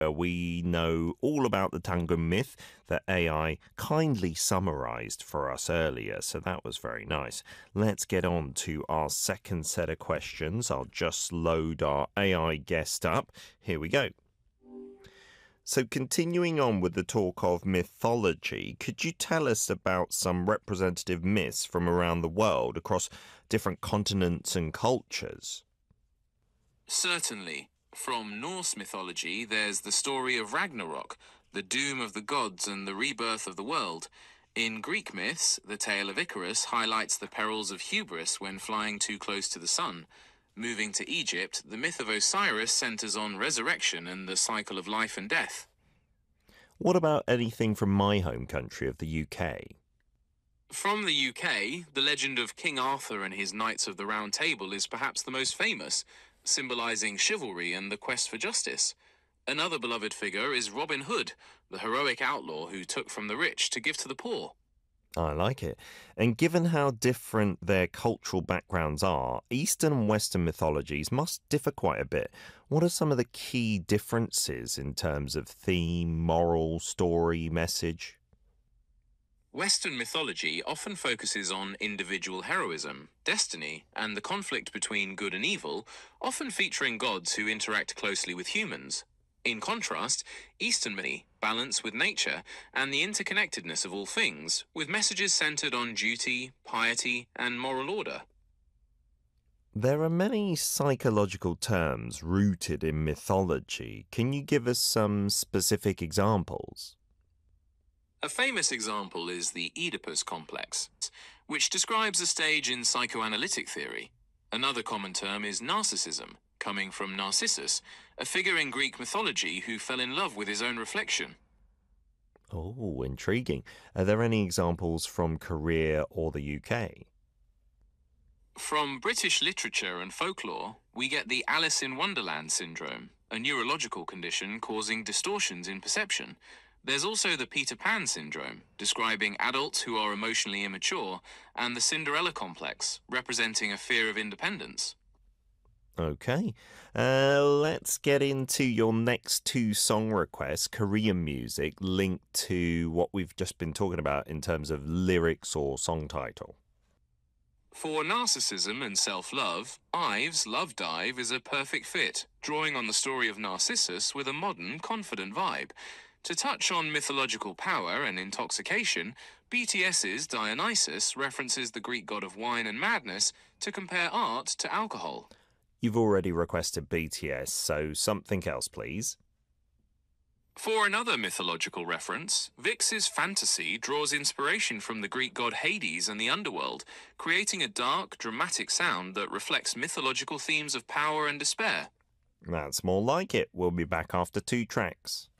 We know all about the Tangram myth that AI kindly summarized for us earlier, so that was very nice. Let's get on to our second set of questions. I'll just load our AI guest up. Here we go. So, continuing on with the talk of mythology, could you tell us about some representative myths from around the world across different continents and cultures? Certainly. From Norse mythology, there's the story of Ragnarok, the doom of the gods and the rebirth of the world. In Greek myths, the tale of Icarus highlights the perils of hubris when flying too close to the sun. Moving to Egypt, the myth of Osiris centers on resurrection and the cycle of life and death. What about anything from my home country of the UK? From the UK, the legend of King Arthur and his Knights of the Round Table is perhaps the most famous, symbolizing chivalry and the quest for justice. Another beloved figure is Robin Hood, the heroic outlaw who took from the rich to give to the poor. I like it. And given how different their cultural backgrounds are, Eastern and Western mythologies must differ quite a bit. What are some of the key differences in terms of theme, moral, story, message? Western mythology often focuses on individual heroism, destiny, and the conflict between good and evil, often featuring gods who interact closely with humans. In contrast, Eastern mythology balance with nature and the interconnectedness of all things, with messages centered on duty, piety, and moral order. There are many psychological terms rooted in mythology. Can you give us some specific examples? A famous example is the Oedipus complex, which describes a stage in psychoanalytic theory. Another common term is narcissism, coming from Narcissus, a figure in Greek mythology who fell in love with his own reflection. Oh, intriguing. Are there any examples from Korea or the UK? From British literature and folklore, we get the Alice in Wonderland syndrome, a neurological condition causing distortions in perception. There's also the Peter Pan syndrome, describing adults who are emotionally immature, and the Cinderella complex, representing a fear of independence. Okay. Let's get into your next two song requests, Korean music, linked to what we've just been talking about in terms of lyrics or song title. For narcissism and self-love, Ives' Love Dive is a perfect fit, drawing on the story of Narcissus with a modern, confident vibe. To touch on mythological power and intoxication, BTS's Dionysus references the Greek god of wine and madness to compare art to alcohol. You've already requested BTS, so something else, please. For another mythological reference, Vix's fantasy draws inspiration from the Greek god Hades and the underworld, creating a dark, dramatic sound that reflects mythological themes of power and despair. That's more like it. We'll be back after two tracks.